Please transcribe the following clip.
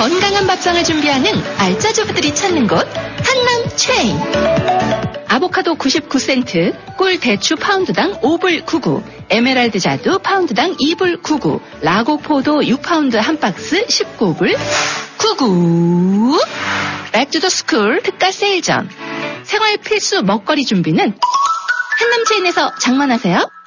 건강한 밥상을 준비하는 알짜주부들이 찾는 곳 한남체인. 아보카도 99센트, 꿀 대추 파운드당 5불 99, 에메랄드 자두 파운드당 2불 99, 라고포도 6파운드 한 박스 19불 99. 백투더스쿨 특가 세일전. 생활 필수 먹거리 준비는 한남체인에서 장만하세요.